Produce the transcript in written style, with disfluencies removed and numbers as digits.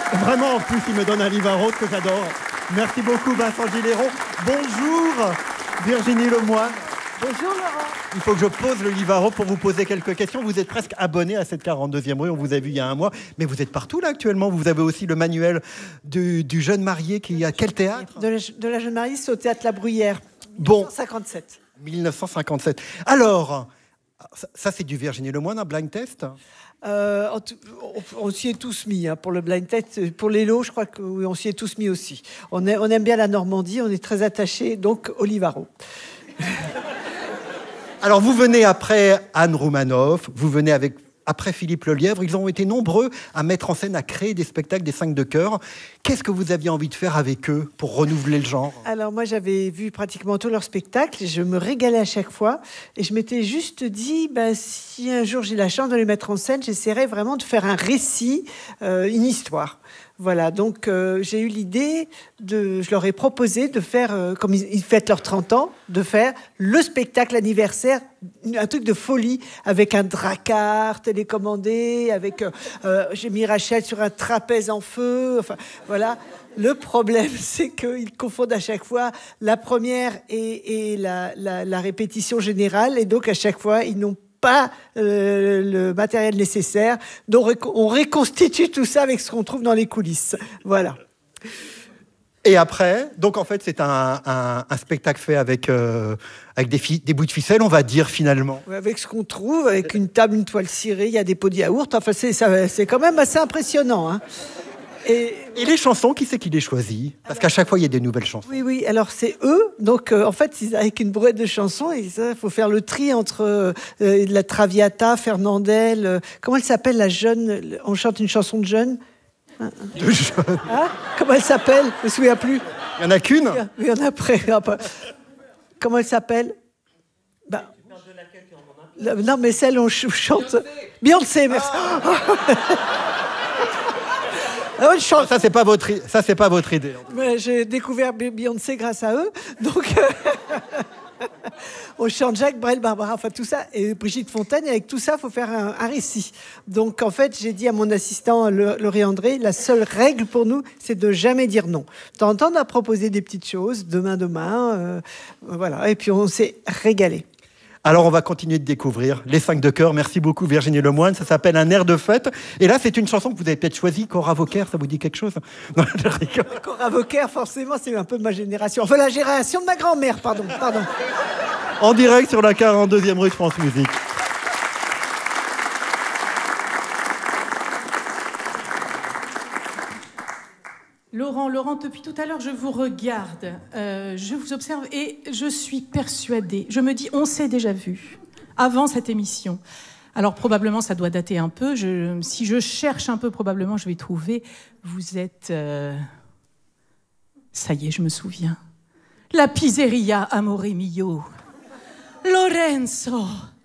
Vraiment, en plus, il me donne un Livaro que j'adore. Merci beaucoup, Vincent Gileyron. Bonjour, Virginie Lemoine. Bonjour Laurent. Il faut que je pose le Livaro pour vous poser quelques questions. Vous êtes presque abonné à cette 42e rue. On vous a vu il y a un mois. Mais vous êtes partout là actuellement. Vous avez aussi le manuel du jeune marié qui est à quel théâtre ? De la jeune mariée, c'est au théâtre La Bruyère. Bon. 1957. 1957. Alors, ça c'est du Virginie Lemoine, un blind test ? On s'y est tous mis pour le blind test. Pour les lots, je crois qu'on s'y est tous mis aussi. On aime bien la Normandie. On est très attachés donc au Livaro. Alors, vous venez après Anne Roumanoff, vous venez après Philippe Lelièvre. Ils ont été nombreux à mettre en scène, à créer des spectacles des 5 de cœur. Qu'est-ce que vous aviez envie de faire avec eux pour renouveler le genre ? Alors, moi, j'avais vu pratiquement tous leurs spectacles. Je me régalais à chaque fois. Et je m'étais juste dit, si un jour j'ai la chance de les mettre en scène, j'essaierais vraiment de faire un récit, une histoire. Voilà, donc j'ai eu l'idée, je leur ai proposé de faire, comme ils fêtent leurs 30 ans, de faire le spectacle anniversaire, un truc de folie, avec un dracard télécommandé, j'ai mis Rachel sur un trapèze en feu, enfin voilà. Le problème, c'est qu'ils confondent à chaque fois la première et la répétition générale, et donc à chaque fois, ils n'ont pas le matériel nécessaire. Donc on reconstitue tout ça avec ce qu'on trouve dans les coulisses. Voilà. Et après, donc en fait, c'est un spectacle fait avec des bouts de ficelle, on va dire finalement. Avec ce qu'on trouve, avec une table, une toile cirée, il y a des pots de yaourt. Enfin, c'est quand même assez impressionnant, hein. Et les chansons, qui c'est qui les choisit ? Parce qu'à chaque fois, il y a des nouvelles chansons. Oui, alors c'est eux. Donc, en fait, avec une brouette de chansons, il faut faire le tri entre la Traviata, Fernandel. Comment elle s'appelle, la jeune ? On chante une chanson de jeune. De jeune. Hein ? Comment elle s'appelle ? Je ne me souviens plus. Il n'y en a qu'une ? Il y en a après. Comment elle s'appelle ? Non, mais celle où on chante. Beyoncé, merci. Ça, c'est pas votre idée. Mais j'ai découvert Beyoncé grâce à eux. Donc, on chante Jacques Brel, Barbara, enfin tout ça. Et Brigitte Fontaine, et avec tout ça, il faut faire un récit. Donc, en fait, j'ai dit à mon assistant, Laurie André, la seule règle pour nous, c'est de jamais dire non. De temps en temps, on a proposé des petites choses, demain. Voilà. Et puis, on s'est régalé. Alors, on va continuer de découvrir les 5 de cœur. Merci beaucoup, Virginie Lemoine. Ça s'appelle Un air de fête. Et là, c'est une chanson que vous avez peut-être choisie, Cora Vauquer. Ça vous dit quelque chose ? Cora Vauquer, forcément, c'est un peu de ma génération. Enfin, la génération de ma grand-mère, pardon. En direct sur la 42e rue de France Musique. Laurent, depuis tout à l'heure, je vous regarde, je vous observe et je suis persuadée, je me dis, on s'est déjà vu avant cette émission. Alors probablement, ça doit dater un peu. Si je cherche un peu, probablement, je vais trouver. Vous êtes... Ça y est, je me souviens. La pizzeria Amore Mio. Lorenzo.